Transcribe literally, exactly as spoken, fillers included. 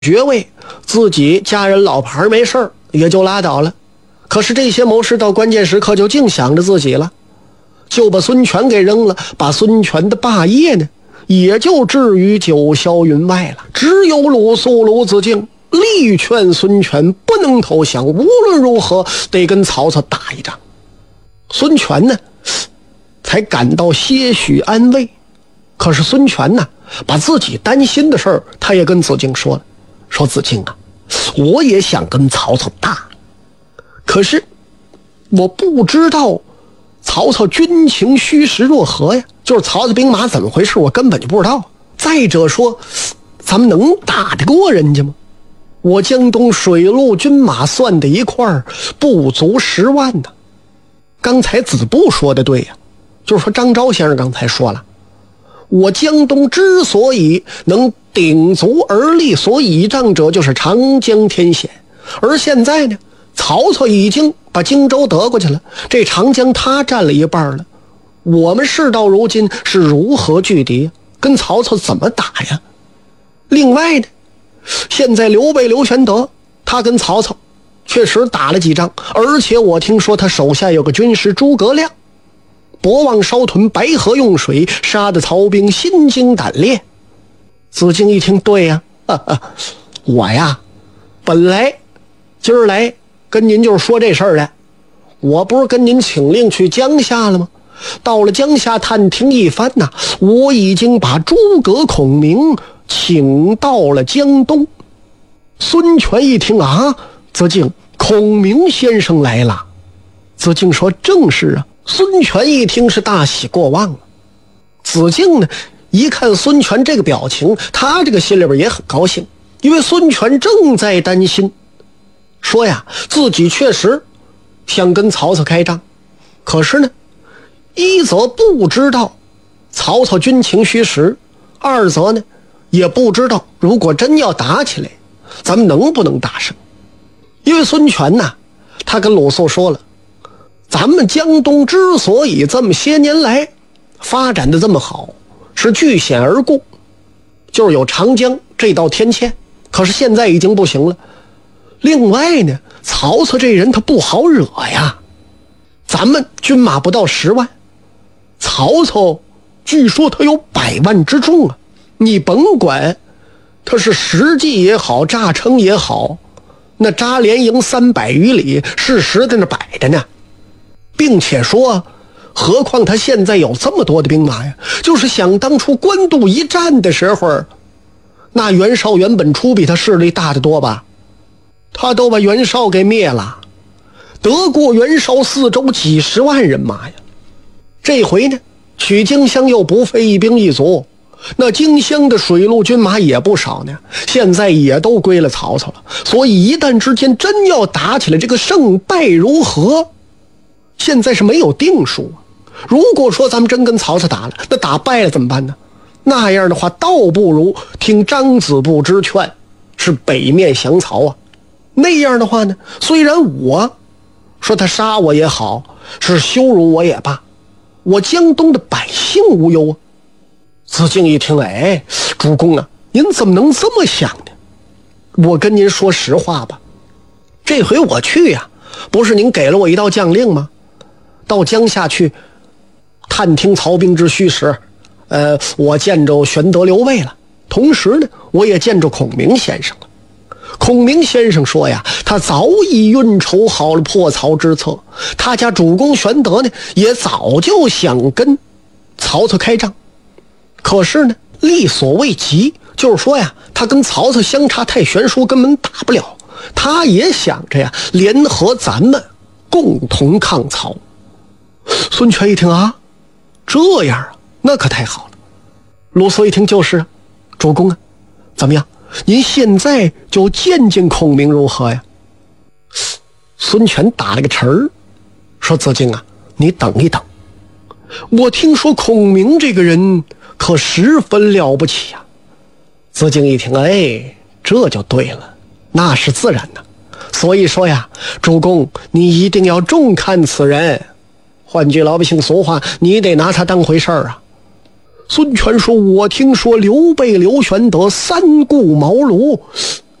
爵位，自己家人老牌没事儿也就拉倒了。可是这些谋士到关键时刻就净想着自己了，就把孙权给扔了，把孙权的霸业呢也就置于九霄云外了。只有鲁肃、鲁子敬力劝孙权不能投降，无论如何得跟曹操打一仗。孙权呢才感到些许安慰。可是孙权呢把自己担心的事儿他也跟子敬说了，说子敬啊，我也想跟曹操打，可是我不知道曹操军情虚实若何呀，就是曹操兵马怎么回事我根本就不知道。再者说咱们能打得过人家吗？我江东水陆军马算在一块儿不足十万呢。刚才子布说的对呀，就是说张昭先生刚才说了，我江东之所以能鼎足而立，所倚仗者就是长江天险。而现在呢，曹操已经把荆州得过去了，这长江他占了一半了。我们事到如今是如何拒敌，跟曹操怎么打呀？另外呢，现在刘备刘玄德他跟曹操确实打了几仗，而且我听说他手下有个军师诸葛亮，博望烧屯，白河用水，杀得曹兵心惊胆裂。子敬一听，对呀、啊啊，我呀本来今儿来跟您就是说这事儿来，我不是跟您请令去江夏了吗？到了江夏探听一番呐、啊，我已经把诸葛孔明请到了江东。孙权一听啊，子敬，孔明先生来了。子敬说，正是啊。孙权一听是大喜过望了。子敬呢一看孙权这个表情，他这个心里边也很高兴，因为孙权正在担心，说呀自己确实想跟曹操开仗，可是呢一则不知道曹操军情虚实，二则呢也不知道如果真要打起来咱们能不能打胜。因为孙权呢他跟鲁肃说了，咱们江东之所以这么些年来发展的这么好，是据险而固，就是有长江这道天堑，可是现在已经不行了。另外呢，曹操这人他不好惹呀，咱们军马不到十万，曹操据说他有百万之众啊，你甭管他是实际也好，诈称也好，那扎连营三百余里，事实在那摆着呢。并且说何况他现在有这么多的兵马呀，就是想当初官渡一战的时候，那袁绍原本出比他势力大得多吧，他都把袁绍给灭了，得过袁绍四周几十万人马呀。这回呢取荆襄又不费一兵一卒，那荆襄的水陆军马也不少呢，现在也都归了曹操了。所以一旦之间真要打起来，这个胜败如何现在是没有定数啊。如果说咱们真跟曹操打了，那打败了怎么办呢？那样的话倒不如听张子布之劝，是北面降曹啊。那样的话呢，虽然我说他杀我也好，是羞辱我也罢，我江东的百姓无忧啊。子敬一听，哎，主公啊，您怎么能这么想呢？我跟您说实话吧，这回我去呀、啊，不是您给了我一道将令吗？到江夏去探听曹兵之虚实，呃，我见着玄德刘备了，同时呢我也见着孔明先生了。孔明先生说呀，他早已运筹好了破曹之策，他家主公玄德呢也早就想跟曹操开仗，可是呢力所未及，就是说呀他跟曹操相差太悬殊，根本打不了。他也想着呀联合咱们共同抗曹。孙权一听啊，这样啊，那可太好了。鲁肃一听，就是啊，主公啊，怎么样？您现在就见见孔明如何呀？孙权打了个沉儿，说子敬啊，你等一等。我听说孔明这个人可十分了不起啊。子敬一听，哎，这就对了，那是自然的。所以说呀，主公你一定要重看此人。换句老百姓俗话，你得拿他当回事儿啊。孙权说，我听说刘备刘玄德三顾茅庐，